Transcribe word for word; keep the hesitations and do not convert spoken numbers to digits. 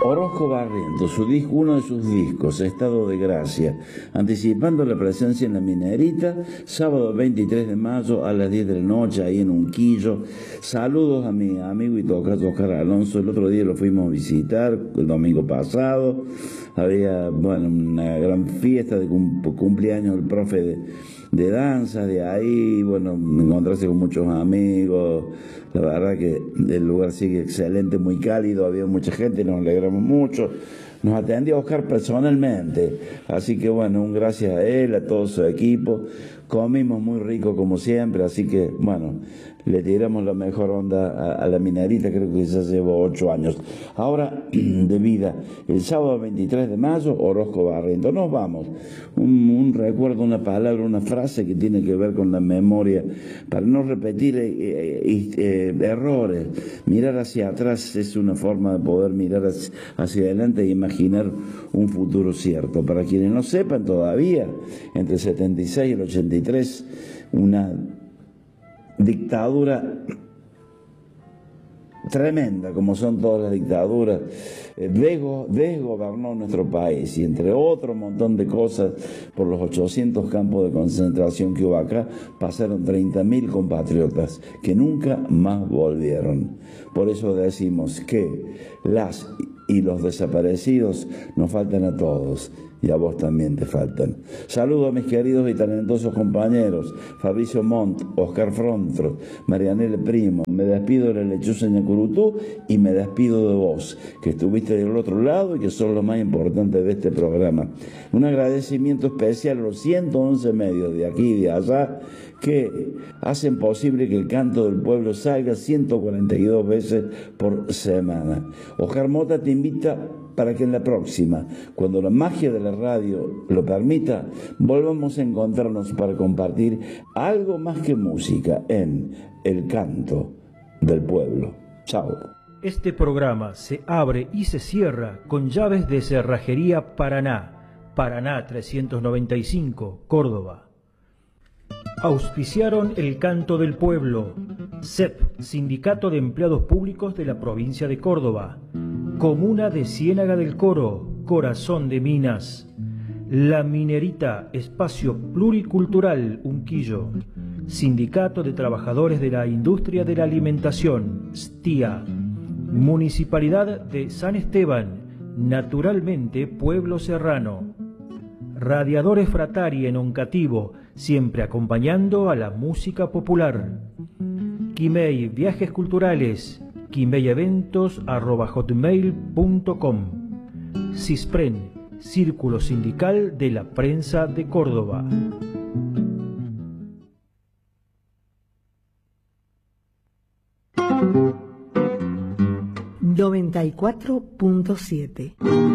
Orozco Barrientos, su disco, uno de sus discos, Estado de Gracia, anticipando la presencia en la Minerita, sábado veintitrés de mayo a las diez de la noche, ahí en Unquillo. Saludos a mi amigo y tocayo Oscar Alonso, el otro día lo fuimos a visitar, el domingo pasado, había, bueno, una gran fiesta de cumpleaños del profe de, de danza, de ahí, bueno, encontrarse con muchos amigos. La verdad que el lugar sigue excelente, muy cálido, había mucha gente, nos alegramos mucho. Nos atendió Oscar personalmente, así que bueno, un gracias a él, a todo su equipo. Comimos muy rico como siempre, así que bueno, le tiramos la mejor onda a, a la Minerita, creo que ya llevo ocho años. Ahora, de vida, el sábado veintitrés de mayo, Orozco Barrientos. Nos vamos. Un, un recuerdo, una palabra, una frase que tiene que ver con la memoria, para no repetir eh, eh, eh, errores. Mirar hacia atrás es una forma de poder mirar hacia, hacia adelante e imaginar un futuro cierto. Para quienes no sepan todavía, entre el setenta y seis y el ochenta y tres, una dictadura tremenda, como son todas las dictaduras, eh, desgo, desgobernó nuestro país, y entre otro montón de cosas, por los ochocientos campos de concentración que hubo acá, pasaron treinta mil compatriotas que nunca más volvieron. Por eso decimos que las y los desaparecidos nos faltan a todos, y a vos también te faltan. Saludo a mis queridos y talentosos compañeros, Fabricio Montt, Oscar Frontro, Marianela Primo. Me despido de la lechuza Ñacurutú y me despido de vos, que estuviste del otro lado y que son lo más importante de este programa. Un agradecimiento especial a los ciento once medios de aquí y de allá que hacen posible que el canto del pueblo salga ciento cuarenta y dos veces por semana. Oscar Mota te invita para que en la próxima, cuando la magia de la radio lo permita, volvamos a encontrarnos para compartir algo más que música en El Canto del Pueblo. Chao. Este programa se abre y se cierra con llaves de Cerrajería Paraná, Paraná trescientos noventa y cinco, Córdoba. Auspiciaron El Canto del Pueblo, C E P, Sindicato de Empleados Públicos de la Provincia de Córdoba, Comuna de Ciénaga del Coro, Corazón de Minas, La Minerita, Espacio Pluricultural Unquillo, Sindicato de Trabajadores de la Industria de la Alimentación, S T I A, Municipalidad de San Esteban, naturalmente Pueblo Serrano, Radiadores Fratari en Oncativo, siempre acompañando a la música popular. Quimei Viajes Culturales, quimei-eventos arroba hotmail punto com. CISPREN, Círculo Sindical de la Prensa de Córdoba. noventa y cuatro punto siete